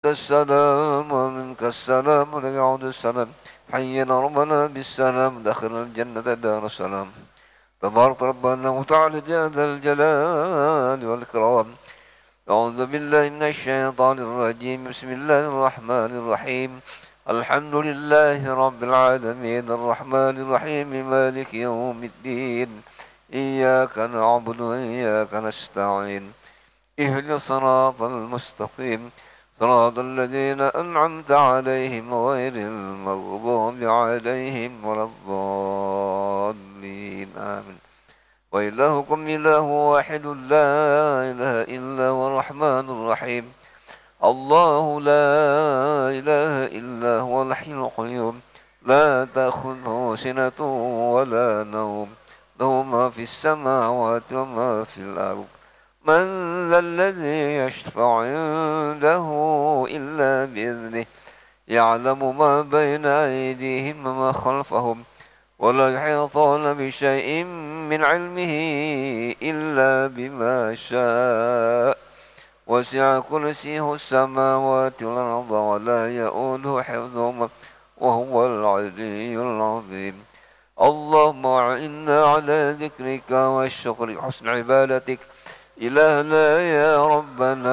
السلام ومنك السلام ولك يعود السلام. حينا ربنا بالسلام دخل الجنة دار السلام. تبارك ربنا وتعالى جاد الجلال والإكرام. أعوذ بالله من الشيطان الرجيم. بسم الله الرحمن الرحيم. الحمد لله رب العالمين الرحمن الرحيم مالك يوم الدين. إياك نعبد وإياك نستعين. اهدنا الصراط المستقيم صراط الذين أنعمت عليهم غير المغضوب عليهم ولا الضالين آمين. وإلهكم إله واحد لا إله إلا هو الرحمن الرحيم. الله لا إله إلا هو الحي القيوم لا تأخذه سنة ولا نوم له ما في السماوات وما في الأرض. من ذا الذي يشفع عنده إلا بإذنه يعلم ما بين أيديهم وما خلفهم ولا يحيطون بشيء من علمه إلا بما شاء. وسع كرسيه السماوات والأرض ولا يؤوده حفظهما وهو العلي العظيم. اللهم أعنا على ذكرك والشكر حسن عبادتك إلهنا يا ربنا.